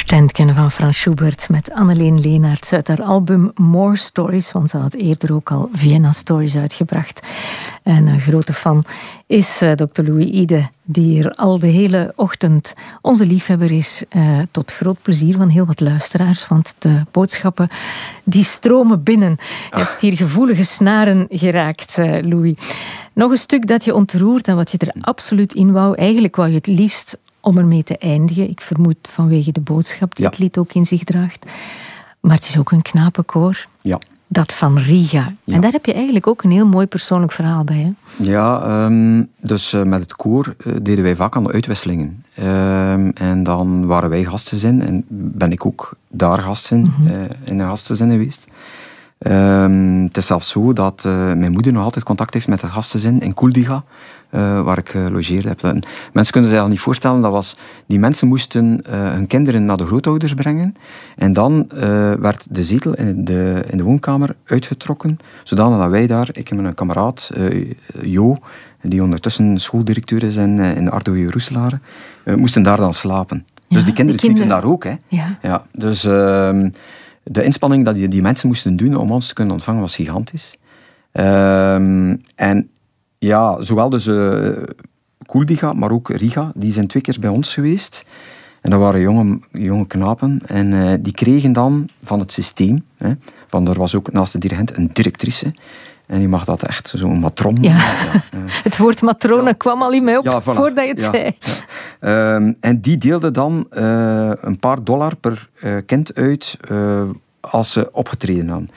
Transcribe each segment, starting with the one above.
Rentgen van Frans Schubert met Anneleen Leenaerts uit haar album More Stories, want ze had eerder ook al Vienna Stories uitgebracht. En een grote fan is Dr. Louis Ide, die hier al de hele ochtend onze liefhebber is, tot groot plezier van heel wat luisteraars, want de boodschappen die stromen binnen. Je hebt hier gevoelige snaren geraakt, Louis. Nog een stuk dat je ontroert en wat je er absoluut in wou. Eigenlijk wou je het liefst om ermee te eindigen. Ik vermoed vanwege de boodschap die het lied ook in zich draagt. Maar het is ook een knapenkoor. Ja. Dat van Riga. Ja. En daar heb je eigenlijk ook een heel mooi persoonlijk verhaal bij. Hè? Ja, dus met het koor deden wij vaak aan de uitwisselingen. En dan waren wij gastgezin en ben ik ook daar gastgezin, in een gastgezin geweest. Het is zelfs zo dat mijn moeder nog altijd contact heeft met het gastgezin in Kuldiga, waar ik gelogeerd heb. Mensen kunnen zich al niet voorstellen, die mensen moesten hun kinderen naar de grootouders brengen en dan werd de zetel in de woonkamer uitgetrokken, zodat wij daar, ik en mijn kameraad Jo, die ondertussen schooldirecteur is in Ardouille Roeselare, moesten daar dan slapen. Ja, dus die kinderen sliepen daar ook. Hè. Ja. Ja, dus de inspanning dat die mensen moesten doen om ons te kunnen ontvangen was gigantisch. En ja, zowel dus Kuldiga, maar ook Riga, die zijn 2 keer bij ons geweest. En dat waren jonge knapen. En die kregen dan van het systeem, er was ook naast de dirigent een directrice. En die mag dat echt, zo'n matron. Ja. Het woord matrone kwam al in mij op, voordat je het zei. Ja. En die deelde dan een paar dollar per kind uit als ze opgetreden hadden.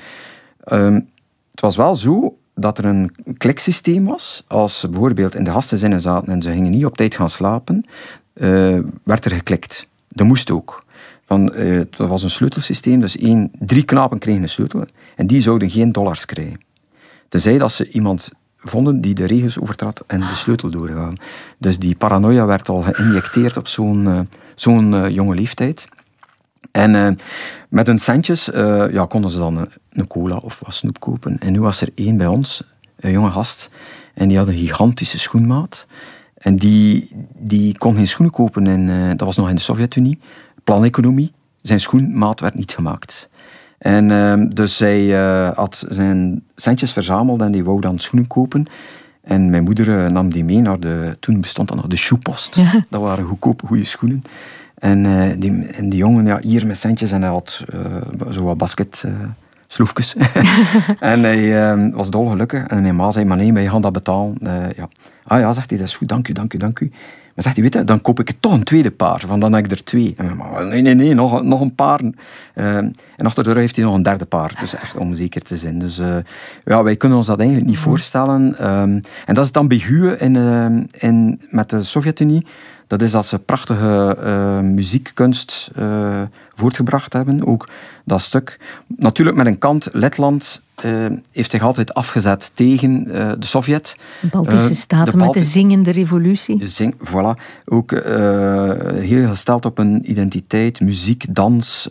Het was wel zo dat er een kliksysteem was. Als ze bijvoorbeeld in de gastenzinnen zaten en ze gingen niet op tijd gaan slapen, werd er geklikt. Dat moest ook. Het was een sleutelsysteem, dus 3 knapen kregen een sleutel en die zouden geen dollars krijgen. Tenzij dat ze iemand vonden die de regels overtrad en de sleutel doorgaan. Dus die paranoia werd al geïnjecteerd op zo'n jonge leeftijd. En met hun centjes konden ze dan een cola of wat snoep kopen. En nu was er 1 bij ons, een jonge gast, en die had een gigantische schoenmaat. En die kon geen schoenen kopen, dat was nog in de Sovjet-Unie. Planeconomie, zijn schoenmaat werd niet gemaakt. En dus hij had zijn centjes verzameld en die wou dan schoenen kopen. En mijn moeder nam die mee naar toen bestond dat nog de shoepost. Ja. Dat waren goedkope, goede schoenen. En die jongen, hier met centjes en hij had zo wat basketsloefjes. En hij was dolgelukkig. En mijn ma zei, maar nee, maar je gaat dat betalen. Ah ja, zegt hij, dat is goed, dank u. Maar zegt hij, weet je, dan koop ik toch een tweede paar, want dan heb ik er 2. En maar, nee, nog een paar. En achter de rug heeft hij nog een 3e paar. Dus echt om zeker te zijn. Dus wij kunnen ons dat eigenlijk niet voorstellen. En dat is het ambiguë met de Sovjet-Unie. Dat is dat ze prachtige muziekkunst voortgebracht hebben. Ook dat stuk. Natuurlijk met een kant, Letland heeft zich altijd afgezet tegen de Sovjet. De Baltische Staten met de zingende revolutie. Voilà. Ook heel gesteld op een identiteit, muziek, dans.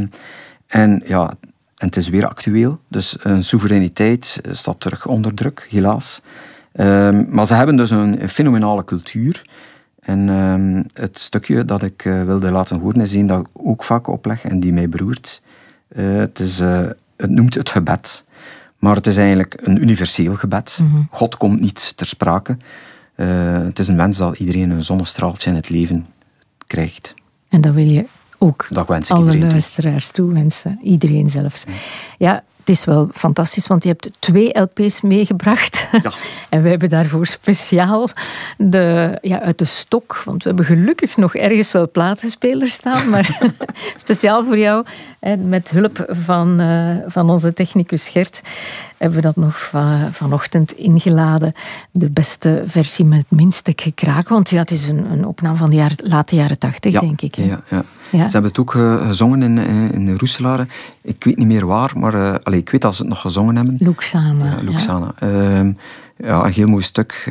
En het is weer actueel. Dus een soevereiniteit staat terug onder druk, helaas. Maar ze hebben dus een fenomenale cultuur. En het stukje dat ik wilde laten horen is een dat ik ook vaak opleg en die mij beroert. Het noemt het gebed. Maar het is eigenlijk een universeel gebed. Mm-hmm. God komt niet ter sprake. Het is een wens dat iedereen een zonnestraaltje in het leven krijgt. En dat wil je ook dat wens ik alle luisteraars toewensen. Iedereen zelfs. Ja, het is wel fantastisch, want je hebt 2 LP's meegebracht. Ja. En wij hebben daarvoor speciaal uit de stok, want we hebben gelukkig nog ergens wel platenspelers staan, maar speciaal voor jou, met hulp van onze technicus Gert, hebben we dat nog vanochtend ingeladen. De beste versie met het minste gekraak, want het is een opname van de late jaren 80, denk ik. Ja. Ze hebben het ook gezongen in Roeselare. Ik weet niet meer waar, maar ik weet dat ze het nog gezongen hebben. Luxana. Een heel mooi stuk.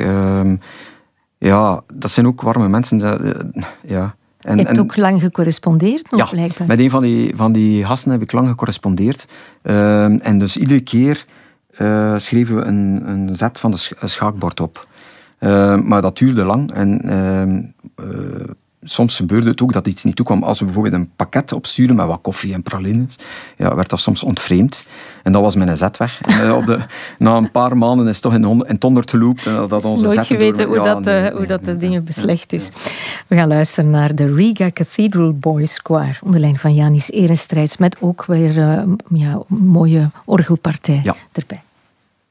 Dat zijn ook warme mensen. Je hebt ook lang gecorrespondeerd nog, blijkbaar. Met een van die gasten heb ik lang gecorrespondeerd. En dus iedere keer schreven we een zet van de schaakbord op. Maar dat duurde lang. En soms gebeurde het ook dat iets niet toekwam. Als we bijvoorbeeld een pakket opsturen met wat koffie en pralines, ja, werd dat soms ontvreemd. En dat was mijn zet weg. Na een paar maanden is het toch in het honderd geloopt. Dat onze nooit geweten hoe dat de dingen beslecht is. We gaan luisteren naar de Riga Cathedral Boys Choir, onder leiding van Janis Ehrenstrijds, met ook weer een mooie orgelpartij erbij.